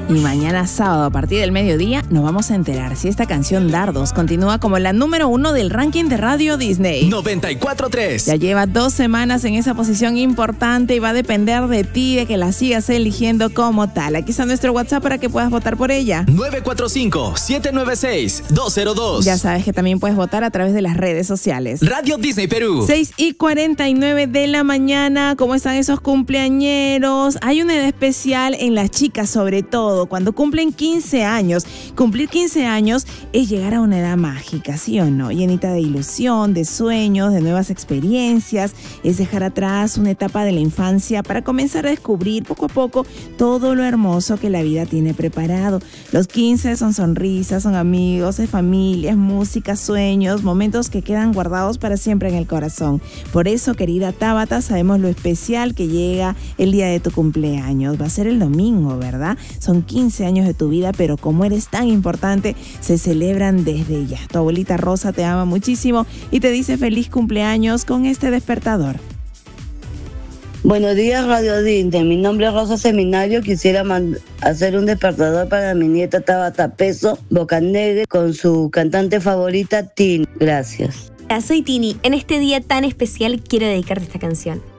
Y mañana sábado a partir del mediodía nos vamos a enterar si esta canción Dardos continúa como la número 1 del ranking de Radio Disney. 94.3. Ya lleva 2 semanas en esa posición importante y va a depender de ti, de que la sigas eligiendo como tal. Aquí está nuestro WhatsApp para que puedas votar por ella. 945-796-202. Ya sabes que también puedes votar a través de las redes sociales. Radio Disney Perú. 6:49 de la mañana. ¿Cómo están esos cumpleañeros? Hay una edad especial en las chicas, sobre todo cuando cumplen 15 años. Cumplir 15 años es llegar a una edad mágica, ¿sí o no? Llenita de ilusión, de sueños, de nuevas experiencias. Es dejar atrás una etapa de la infancia para comenzar a descubrir poco a poco todo lo hermoso que la vida tiene preparado. Los 15 son sonrisas, son amigos, es familia, es música, sueños, momentos que quedan guardados para siempre en el corazón. Por eso, querida Tabata, sabemos lo especial que llega el día de tu cumpleaños. Va a ser el domingo, ¿verdad? Son 15 años de tu vida, pero como eres tan importante, se celebran desde ya. Tu abuelita Rosa te ama muchísimo y te dice feliz cumpleaños con este despertador. Buenos días, Radio Disney. Mi nombre es Rosa Seminario. Quisiera hacer un despertador para mi nieta Tabata Peso, Bocanegra, con su cantante favorita, Tini. Gracias. Hola, soy Tini. En este día tan especial quiero dedicarte esta canción.